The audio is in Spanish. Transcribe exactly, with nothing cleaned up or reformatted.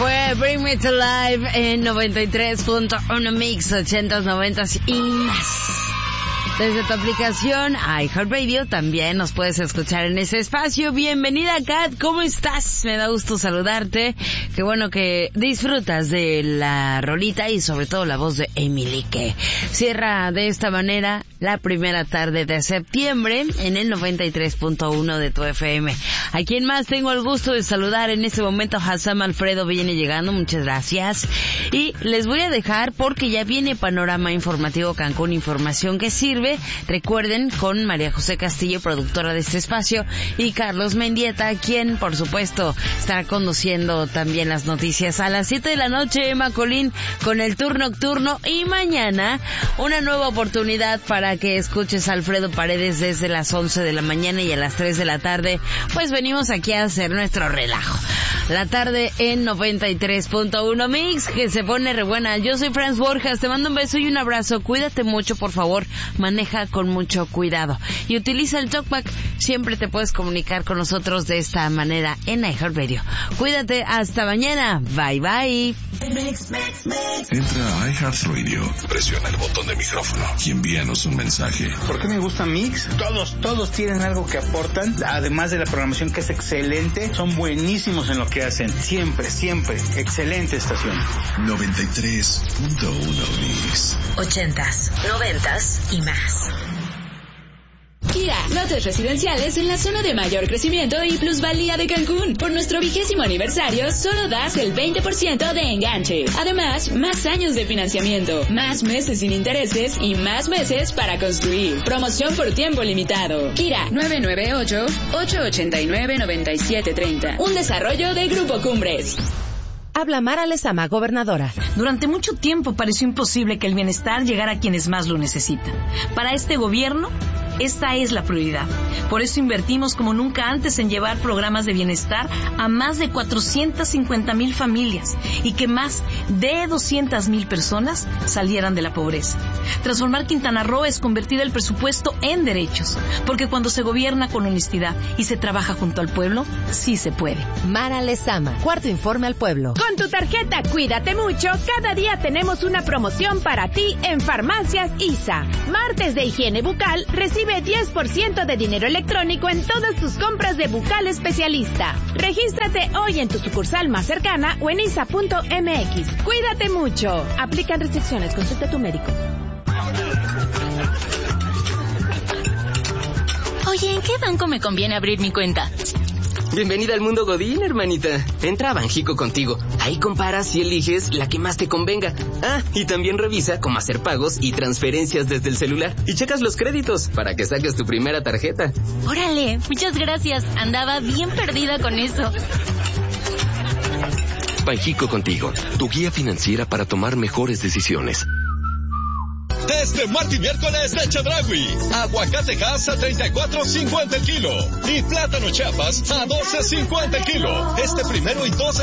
fue Bring Me to Life en noventa y tres punto uno Mix, ochentas, noventas y más. Desde tu aplicación iHeartRadio también nos puedes escuchar en ese espacio. Bienvenida, Kat, ¿cómo estás? Me da gusto saludarte. Qué bueno que disfrutas de la rolita y sobre todo la voz de Emily, que cierra de esta manera la primera tarde de septiembre en el noventa y tres punto uno de tu F M. ¿A quién más tengo el gusto de saludar en este momento? Hassam Alfredo viene llegando, muchas gracias. Y les voy a dejar porque ya viene Panorama Informativo Cancún, información que sirve. Recuerden, con María José Castillo, productora de este espacio, y Carlos Mendieta, quien por supuesto estará conduciendo también las noticias a las siete de la noche. Emma Colín con el tour nocturno, y mañana una nueva oportunidad para que escuches a Alfredo Paredes desde las once de la mañana, y a las tres de la tarde pues venimos aquí a hacer nuestro relajo. La tarde en noventa y tres punto uno Mix, que se pone re buena. Yo soy Franz Borjas, te mando un beso y un abrazo. Cuídate mucho, por favor. Maneja con mucho cuidado. Y utiliza el TalkBack. Siempre te puedes comunicar con nosotros de esta manera en iHeartRadio. Cuídate, hasta mañana. Bye, bye. Entra a iHeartRadio, presiona el botón de micrófono y envíanos un mensaje. ¿Por qué me gusta Mix? Todos, todos tienen algo que aportan. Además de la programación, que es excelente, son buenísimos en lo que hacen. Siempre, siempre. Excelente estación. noventa y tres punto uno Mix. Ochentas, noventas y más. Kira, lotes residenciales en la zona de mayor crecimiento y plusvalía de Cancún. Por nuestro vigésimo aniversario, solo das el veinte por ciento de enganche. Además, más años de financiamiento, más meses sin intereses y más meses para construir. Promoción por tiempo limitado. Kira, nueve nueve ocho, ocho ocho nueve, nueve siete tres cero. Un desarrollo de Grupo Cumbres. Habla Mara Lezama, gobernadora. Durante mucho tiempo pareció imposible que el bienestar llegara a quienes más lo necesitan. Para este gobierno, esta es la prioridad. Por eso invertimos como nunca antes en llevar programas de bienestar a más de cuatrocientas cincuenta mil familias y que más de doscientas mil personas salieran de la pobreza. Transformar Quintana Roo es convertir el presupuesto en derechos, porque cuando se gobierna con honestidad y se trabaja junto al pueblo, sí se puede. Mara Lezama, cuarto informe al pueblo. Con tu tarjeta Cuídate Mucho, cada día tenemos una promoción para ti en Farmacias I S A. Martes de higiene bucal, recibe diez por ciento de dinero electrónico en todas tus compras de Bucal Especialista. Regístrate hoy en tu sucursal más cercana o en I S A punto M X. Cuídate mucho. Aplican restricciones. Consulta a tu médico. Oye, ¿en qué banco me conviene abrir mi cuenta? Bienvenida al mundo Godín, hermanita. Entra a Banjico Contigo. Ahí comparas y eliges la que más te convenga. Ah, y también revisa cómo hacer pagos y transferencias desde el celular. Y checas los créditos para que saques tu primera tarjeta. Órale, muchas gracias. Andaba bien perdida con eso. Banjico Contigo, tu guía financiera para tomar mejores decisiones. Este martes y miércoles de Chedraui. Aguacate Hass a treinta y cuatro cincuenta el kilo. Y plátano Chiapas a doce cincuenta el kilo. Este primero y doce